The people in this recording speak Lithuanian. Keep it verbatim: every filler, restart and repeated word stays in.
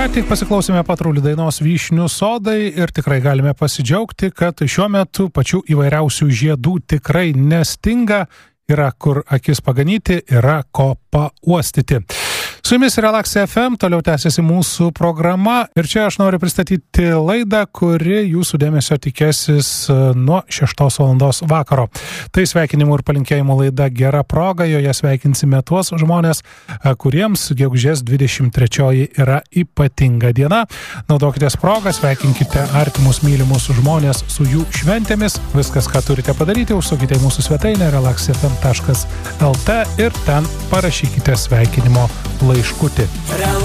Ką tik pasiklausėme Patrulių dainos Vyšnių sodai ir tikrai galime pasidžiaugti, kad šiuo metu pačių įvairiausių žiedų tikrai nestinga, yra kur akis paganyti, yra ko pauostyti. Su jumis Relax F M, toliau tęsiasi mūsų programa ir čia aš noriu pristatyti laidą, kuri jūsų dėmesio tikėsis nuo šeštos valandos vakaro. Tai sveikinimų ir palinkėjimų laida Gera proga, joje sveikinsime tuos žmonės, kuriems gegužės dvidešimt trečioji yra ypatinga diena. Naudokitės progą, sveikinkite artimus mylimus žmonės su jų šventėmis. Viskas, ką turite padaryti, užsukite į mūsų svetainę relax f m taškas l t ir ten parašykite sveikinimo laiškutį.